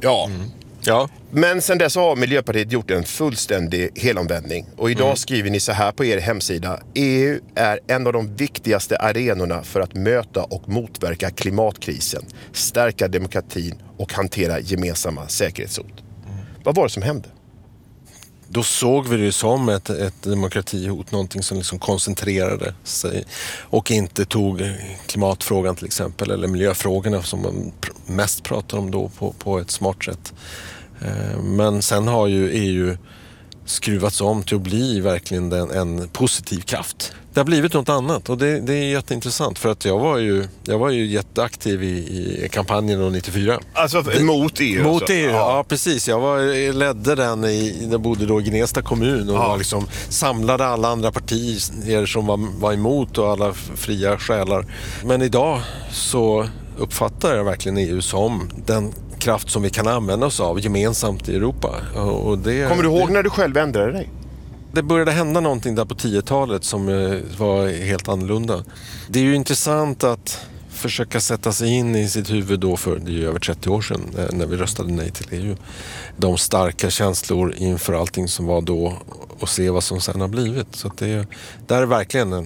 Ja. Ja. Men sen dess har Miljöpartiet gjort en fullständig helomvändning. Och idag skriver ni så här på er hemsida: EU är en av de viktigaste arenorna för att möta och motverka klimatkrisen, stärka demokratin och hantera gemensamma säkerhetshot. Vad var det som hände? Då såg vi det som ett demokratihot, någonting som liksom koncentrerade sig och inte tog klimatfrågan till exempel, eller miljöfrågorna som man mest pratar om då på ett smart sätt. Men sen har ju EU skruvats om till att bli verkligen en positiv kraft. Det har blivit något annat och det är jätteintressant, för att jag var ju jätteaktiv i kampanjen 94. Alltså mot EU? Mot EU, ja precis. Jag ledde den jag bodde då i Gnesta kommun och var liksom, samlade alla andra partier som var emot och alla fria själar. Men idag så uppfattar jag verkligen EU som den kraft som vi kan använda oss av gemensamt i Europa. Och kommer du ihåg när du själv ändrade dig? Det började hända någonting där på 10-talet som var helt annorlunda. Det är ju intressant att försöka sätta sig in i sitt huvud då, för det är ju över 30 år sedan när vi röstade nej till EU. De starka känslor inför allting som var då och se vad som sen har blivit. Så att där är verkligen